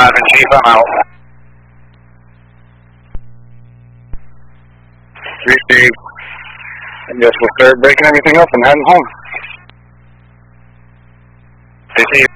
Roger, Chief, I'm out. Received. I guess we'll start breaking everything up and heading home. Received.